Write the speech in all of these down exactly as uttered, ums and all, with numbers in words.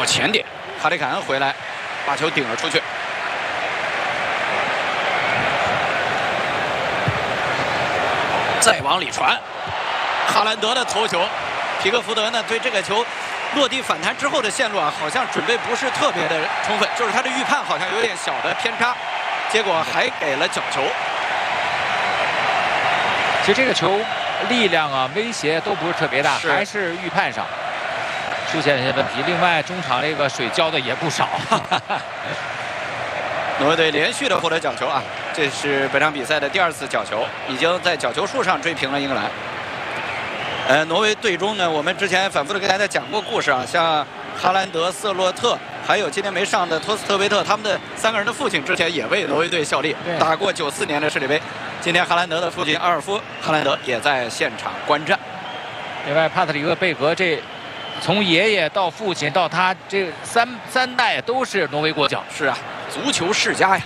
到前点，哈里凯恩回来，把球顶了出去。再往里传，哈兰德的头球，皮克福德呢对这个球落地反弹之后的线路啊，好像准备不是特别的充分，就是他的预判好像有点小的偏差，结果还给了角球。 其实这个球力量啊、威胁都不是特别大， 是还是预判上出现了一些问题。另外，中场这个水浇的也不少。 挪威队连续的获得角球啊，这是本场比赛的第二次角球，已经在角球数上追平了英格兰。呃，挪威队中呢，我们之前反复的跟大家讲过故事啊，像哈兰德、瑟洛特，还有今天没上的托斯特维特，他们的三个人的父亲之前也为挪威队效力，打过九四年的世界杯。今天哈兰德的父亲阿尔夫·哈兰德也在现场观战。 另外，帕特里克·贝格这从爷爷到父亲到他这三三代都是挪威国脚。 是啊，足球世家呀。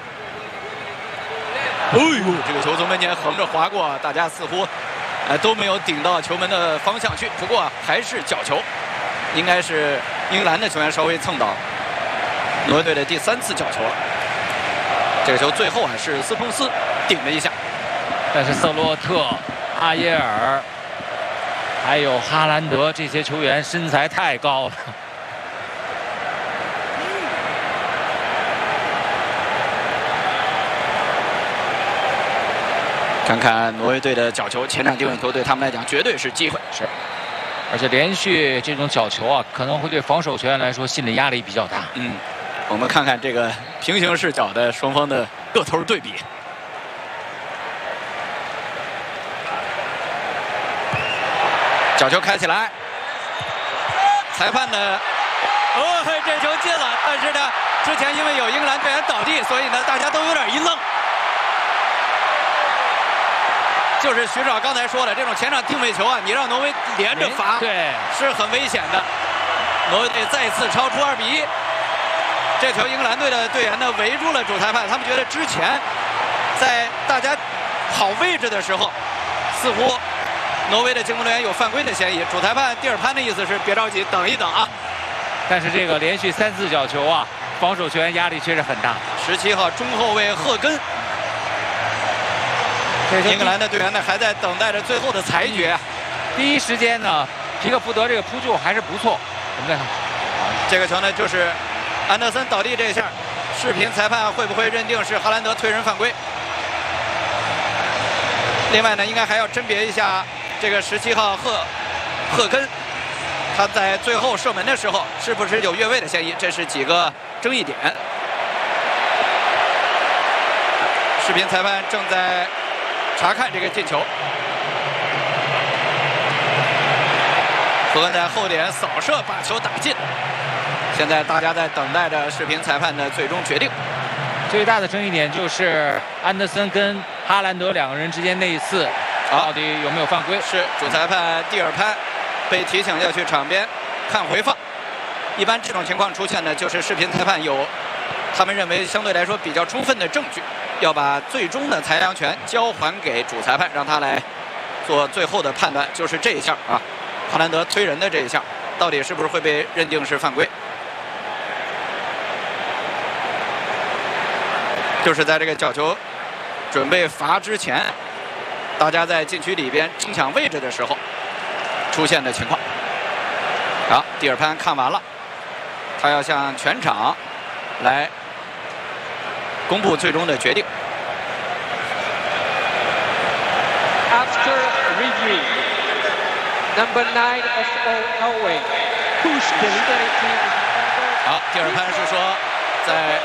哎呦，这个球从门前横着划过，大家似乎呃都没有顶到球门的方向去，不过还是角球，应该是英格兰的球员稍微蹭到挪威队的第三次角球了。这个球最后还是斯通斯顶了一下， 但是瑟洛特、阿耶尔还有哈兰德这些球员身材太高了。 看看挪威队的角球，前场定位球对他们来讲绝对是机会。 是，而且连续这种角球啊，可能会对防守球员来说心理压力比较大。 嗯，我们看看这个平行视角的双方的个头对比。角球开起来，裁判呢？哦，这球进了，但是呢，之前因为有英格兰队员倒地，所以呢，大家都有点一愣。就是徐指导刚才说了，这种前场定位球啊，你让挪威连着罚， 对， 是很危险的。挪威队再次超出二比一。这球英格兰队的队员呢围住了主裁判，他们觉得之前在大家好位置的时候，似乎挪威的进攻队员有犯规的嫌疑。主裁判蒂尔潘的意思是别着急，等一等啊。 但是这个连续三次角球啊，防守球员压力确实很大。 十七号中后卫赫根。英格兰的队员呢还在等待着最后的裁决。 第一时间呢，皮克福德这个扑救还是不错。我们再看， 这个球呢就是安德森倒地这一下，视频裁判会不会认定是哈兰德推人犯规？另外呢，应该还要甄别一下这个十七号赫赫根，他在最后射门的时候是不是有越位的嫌疑？这是几个争议点。视频裁判正在查看这个进球，何恩在后点扫射把球打进。现在大家在等待着视频裁判的最终决定。 最大的争议点就是安德森跟哈兰德两个人之间那一次，到底有没有犯规？ 是主裁判蒂尔潘被提醒要去场边看回放。一般这种情况出现呢，就是视频裁判有他们认为相对来说比较充分的证据，要把最终的裁量权交还给主裁判，让他来做最后的判断。就是这一下啊，哈兰德推人的这一下，到底是不是会被认定是犯规？就是在这个角球准备罚之前，大家在禁区里边争抢位置的时候出现的情况。好，蒂尔潘看完了，他要向全场来公布最终的决定。 After review, number nine S O Norway push delivery team. 好，蒂尔潘是说，在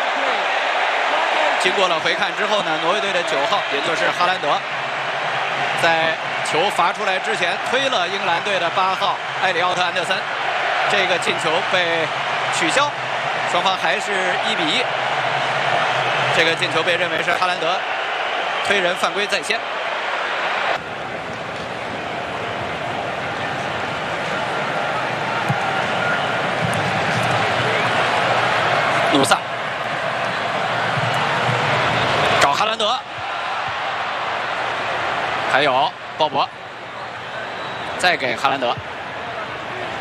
经过了回看之后呢，挪威队的九号，也就是哈兰德，在球罚出来之前推了英格兰队的八号埃里奥特·安德森，这个进球被取消，双方还是一比一。这个进球被认为是哈兰德推人犯规在先。努萨找哈兰德，还有鲍勃，再给哈兰德。